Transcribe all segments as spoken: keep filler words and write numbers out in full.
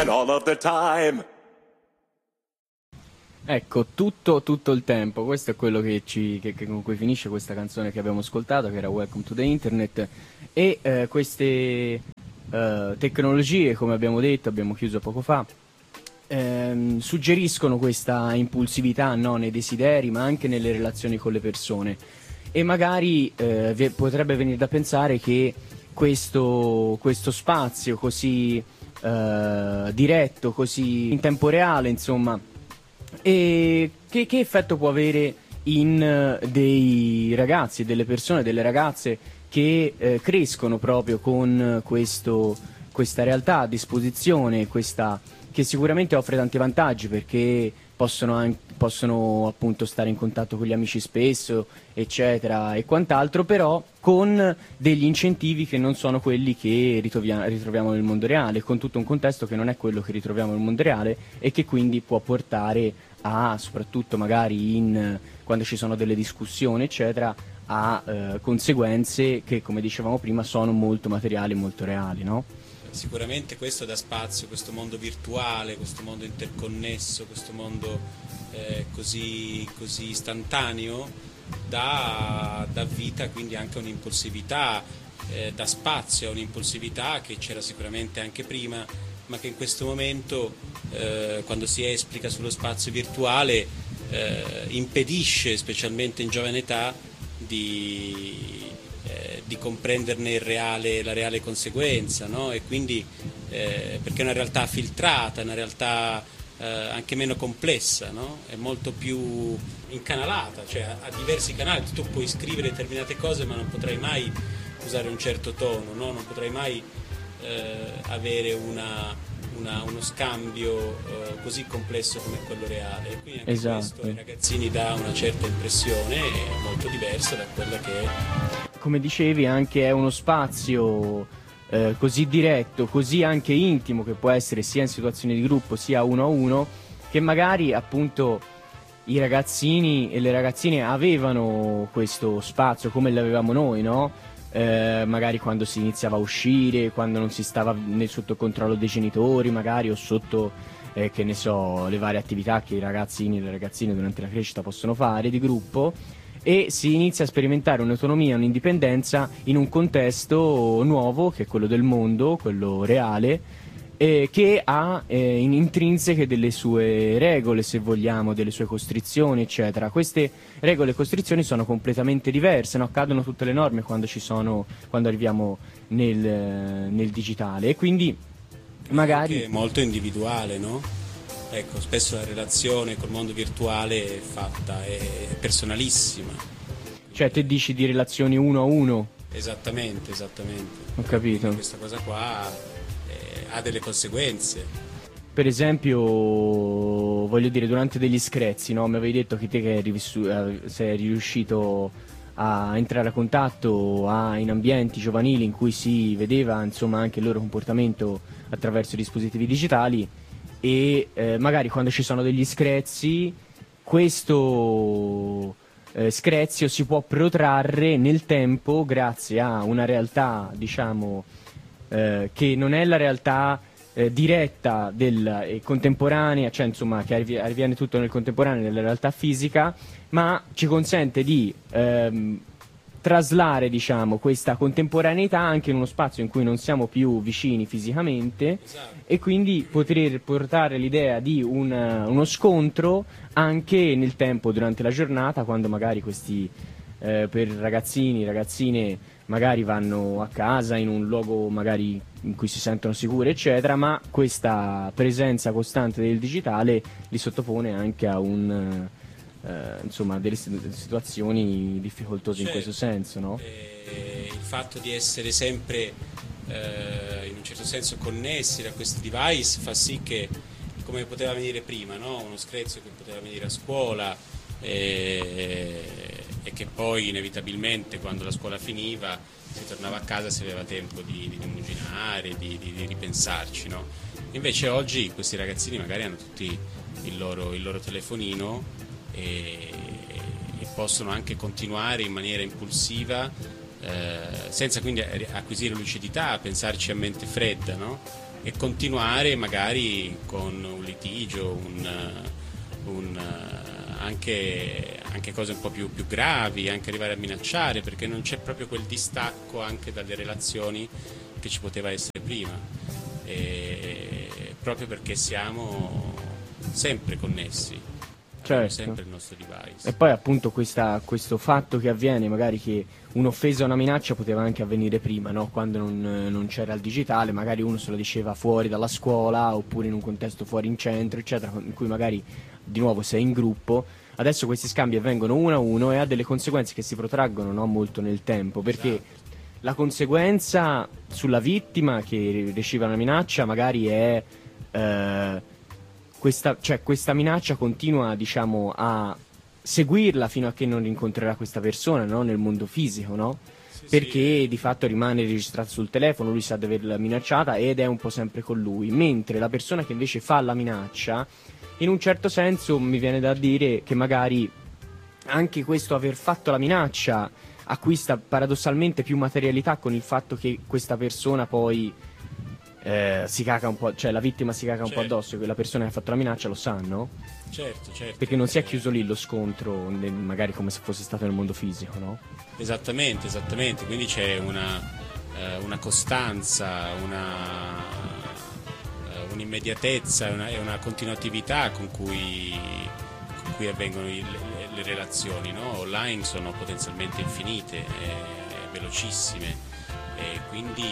and all of the time. Ecco, tutto, tutto il tempo, questo è quello che ci, che, che con cui finisce questa canzone che abbiamo ascoltato, che era Welcome to the Internet, e eh, queste eh, tecnologie, come abbiamo detto, abbiamo chiuso poco fa, ehm, suggeriscono questa impulsività, no, nei desideri, ma anche nelle relazioni con le persone, e magari eh, vi- potrebbe venire da pensare che questo, questo spazio così eh, diretto, così in tempo reale, insomma, e che, che effetto può avere in eh, dei ragazzi, delle persone, delle ragazze che eh, crescono proprio con questo, questa realtà a disposizione, questa, che sicuramente offre tanti vantaggi perché possono, an- possono appunto stare in contatto con gli amici spesso, eccetera, e quant'altro, però con degli incentivi che non sono quelli che ritroviamo, ritroviamo nel mondo reale, con tutto un contesto che non è quello che ritroviamo nel mondo reale e che quindi può portare a, soprattutto magari in, quando ci sono delle discussioni, eccetera, a eh, conseguenze che, come dicevamo prima, sono molto materiali, molto reali, no? Sicuramente questo dà spazio, questo mondo virtuale, questo mondo interconnesso, questo mondo eh, così, così istantaneo, dà, dà vita quindi anche a un'impulsività, eh, dà spazio a un'impulsività che c'era sicuramente anche prima, ma che in questo momento, eh, quando si esplica sullo spazio virtuale, eh, impedisce, specialmente in giovane età, di... di comprenderne il reale, la reale conseguenza, no? E quindi eh, perché è una realtà filtrata, è una realtà eh, anche meno complessa, no? È molto più incanalata, cioè ha, ha diversi canali, tu puoi scrivere determinate cose ma non potrai mai usare un certo tono, no? Non potrai mai eh, avere una, una, uno scambio eh, così complesso come quello reale, e quindi anche Esatto. questo ai ragazzini dà una certa impressione molto diversa da quella che è. Come dicevi, anche è uno spazio eh, così diretto, così anche intimo, che può essere sia in situazioni di gruppo sia uno a uno, che magari appunto i ragazzini e le ragazzine avevano questo spazio come l'avevamo noi, no? Eh, magari quando si iniziava a uscire, quando non si stava né sotto controllo dei genitori, magari, o sotto, eh, che ne so, le varie attività che i ragazzini e le ragazzine durante la crescita possono fare di gruppo, e si inizia a sperimentare un'autonomia, un'indipendenza in un contesto nuovo, che è quello del mondo, quello reale, eh, che ha eh, in intrinseche delle sue regole, se vogliamo, delle sue costrizioni, eccetera. Queste regole e costrizioni sono completamente diverse, no? Cadono tutte le norme quando ci sono, quando arriviamo nel, nel digitale, e quindi magari è molto individuale, no? Ecco, spesso la relazione col mondo virtuale è fatta, è personalissima. Cioè, te dici di relazioni uno a uno? Esattamente, esattamente. Ho capito. Quindi questa cosa qua eh, ha delle conseguenze. Per esempio, voglio dire, durante degli screzi, no? Mi avevi detto che te che eri vissu- eh, sei riuscito a entrare a contatto a, in ambienti giovanili in cui si vedeva, insomma, anche il loro comportamento attraverso i dispositivi digitali, e eh, magari quando ci sono degli screzi, questo eh, screzio si può protrarre nel tempo grazie a una realtà, diciamo, eh, che non è la realtà eh, diretta del, e contemporanea, cioè insomma che arri- avviene tutto nel contemporaneo della realtà fisica, ma ci consente di ehm, traslare, diciamo, questa contemporaneità anche in uno spazio in cui non siamo più vicini fisicamente. Esatto. E quindi poter portare l'idea di un, uno scontro anche nel tempo, durante la giornata, quando magari questi eh, per ragazzini, ragazzine magari vanno a casa in un luogo magari in cui si sentono sicuri, eccetera, ma questa presenza costante del digitale li sottopone anche a un eh, insomma delle situazioni difficoltose, cioè, in questo senso, no? Eh, il fatto di essere sempre eh, in un certo senso connessi da questi device fa sì che, come poteva venire prima, no? Uno screzio che poteva venire a scuola e, e che poi inevitabilmente, quando la scuola finiva, si tornava a casa, si aveva tempo di, di rimuginare, di, di, di ripensarci, no? Invece oggi questi ragazzini magari hanno tutti il loro, il loro telefonino e, e possono anche continuare in maniera impulsiva, eh, senza quindi acquisire lucidità, pensarci a mente fredda, no? e continuare magari con un litigio, un, un, anche, anche cose un po' più, più gravi, anche arrivare a minacciare, perché non c'è proprio quel distacco anche dalle relazioni che ci poteva essere prima, e, proprio perché siamo sempre connessi, abbiamo Certo. sempre il nostro device. E poi appunto questa, questo fatto che avviene, magari che un'offesa o una minaccia poteva anche avvenire prima, no? Quando non, non c'era il digitale, magari uno se lo diceva fuori dalla scuola oppure in un contesto fuori in centro, eccetera, in cui magari di nuovo sei in gruppo. Adesso questi scambi avvengono uno a uno e ha delle conseguenze che si protraggono, no? Molto nel tempo, perché Esatto. la conseguenza sulla vittima che riceve una minaccia magari è eh, questa, cioè questa minaccia continua, diciamo, a seguirla fino a che non incontrerà questa persona, no? Nel mondo fisico, no? Sì, Perché sì. di fatto rimane registrato sul telefono, lui sa di averla minacciata ed è un po' sempre con lui, mentre la persona che invece fa la minaccia, in un certo senso mi viene da dire che magari anche questo aver fatto la minaccia acquista paradossalmente più materialità con il fatto che questa persona poi eh, si caca un po', cioè la vittima si caca un po' Certo. addosso, che la persona che ha fatto la minaccia lo sa, no? Certo, certo. Perché non si è Eh, chiuso lì lo scontro, nel- magari come se fosse stato nel mondo fisico, no? Esattamente, esattamente, quindi c'è una, eh, una costanza, una, eh, un'immediatezza e una, e una continuatività con cui, con cui avvengono i- le, le relazioni, no? Online sono potenzialmente infinite, eh, velocissime, e quindi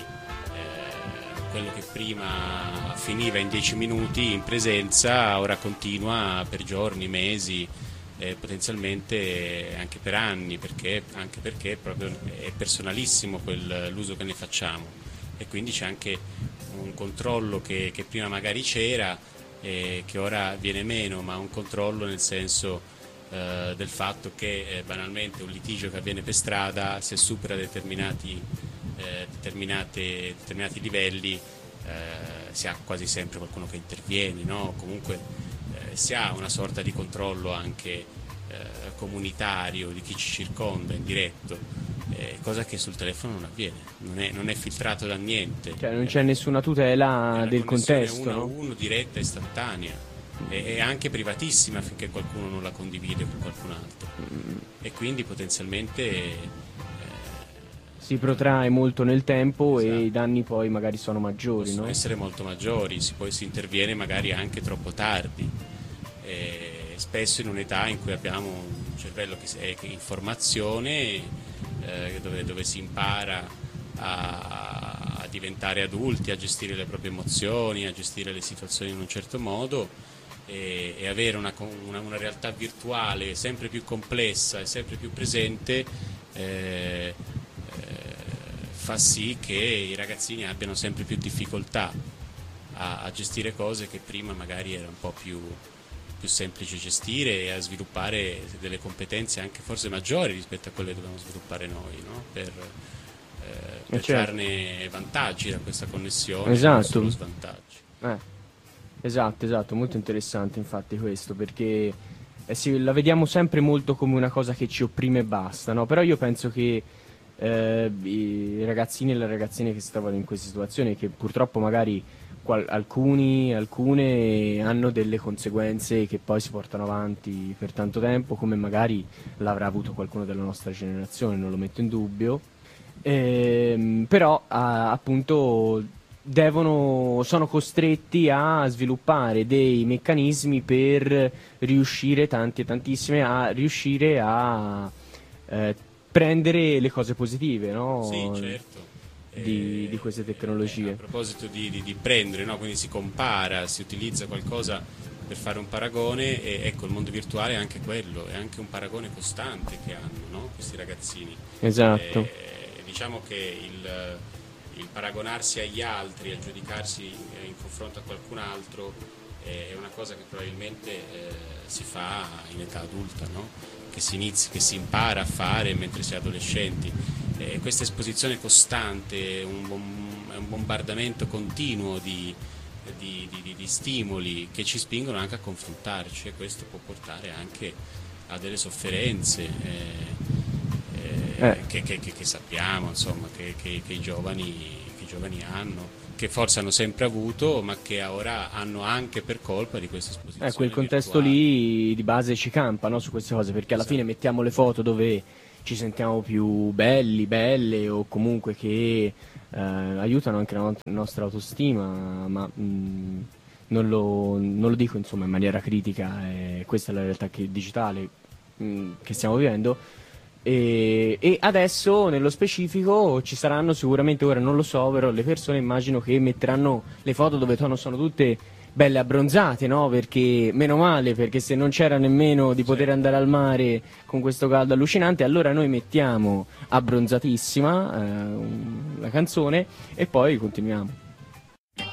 eh, quello che prima finiva in dieci minuti in presenza ora continua per giorni, mesi, eh, potenzialmente anche per anni, perché, anche perché proprio è personalissimo quel, l'uso che ne facciamo, e quindi c'è anche un controllo che, che prima magari c'era e che ora viene meno, ma un controllo nel senso eh, del fatto che eh, banalmente un litigio che avviene per strada, se supera determinati, eh, determinate, determinati livelli, eh, si ha quasi sempre qualcuno che interviene, no? Comunque eh, si ha una sorta di controllo anche eh, comunitario di chi ci circonda, indiretto, eh, cosa che sul telefono non avviene, non è, non è filtrato da niente. Cioè non c'è nessuna tutela È la del connessione contesto, uno a no? uno, diretta, istantanea, e, e anche privatissima finché qualcuno non la condivide con qualcun altro, e quindi potenzialmente eh, Si protrae molto nel tempo Esatto. e i danni poi magari sono maggiori, possono no? essere molto maggiori, si, poi si interviene magari anche troppo tardi, e spesso in un'età in cui abbiamo un cervello che è in formazione, eh, dove, dove si impara a, a diventare adulti, a gestire le proprie emozioni, a gestire le situazioni in un certo modo, e, e avere una, una, una realtà virtuale sempre più complessa e sempre più presente, eh, fa sì che i ragazzini abbiano sempre più difficoltà a, a gestire cose che prima magari era un po' più, più semplice gestire, e a sviluppare delle competenze anche forse maggiori rispetto a quelle che dobbiamo sviluppare noi, no? Per, eh, per certo. trarne vantaggi da questa connessione, Esatto. non solo svantaggi. Eh, esatto, esatto, molto interessante infatti questo, perché eh sì, la vediamo sempre molto come una cosa che ci opprime e basta, no? Però io penso che eh, i ragazzini e le ragazzine che si trovano in queste situazioni, che purtroppo magari qual- alcuni, alcune hanno delle conseguenze che poi si portano avanti per tanto tempo, come magari l'avrà avuto qualcuno della nostra generazione, non lo metto in dubbio. Ehm, però a- appunto devono, sono costretti a sviluppare dei meccanismi per riuscire, tanti e tantissime, a riuscire a eh, prendere le cose positive, no? Sì, certo. di, Eh, di queste eh, tecnologie. a proposito di, di, di prendere, no? Quindi si compara, si utilizza qualcosa per fare un paragone, e ecco, il mondo virtuale è anche quello, è anche un paragone costante che hanno, no? Questi ragazzini. Esatto. Eh, diciamo che il, il paragonarsi agli altri, a giudicarsi in confronto a qualcun altro, eh, è una cosa che probabilmente eh, si fa in età adulta, no? Che si inizia, che si impara a fare mentre si è adolescenti. Eh, questa esposizione costante, un, bom- un bombardamento continuo di, di, di, di stimoli che ci spingono anche a confrontarci, e questo può portare anche a delle sofferenze eh, eh, Eh. che, che, che, che sappiamo, insomma, che, che, che, i giovani, che i giovani hanno, che forse hanno sempre avuto, ma che ora hanno anche per colpa di questa esposizione. Eh, quel contesto virtuale. lì di base ci campa, no, su queste cose, perché alla Esatto. fine mettiamo le foto dove ci sentiamo più belli, belle, o comunque che eh, aiutano anche la no- nostra autostima, ma mh, non, lo, non lo dico insomma in maniera critica, eh, questa è la realtà che- digitale mh, che stiamo vivendo. E, e adesso nello specifico ci saranno sicuramente, ora non lo so, però le persone immagino che metteranno le foto dove sono, sono tutte belle abbronzate, no? Perché meno male, perché se non c'era nemmeno di poter andare al mare con questo caldo allucinante, allora noi mettiamo abbronzatissima eh, la canzone e poi continuiamo.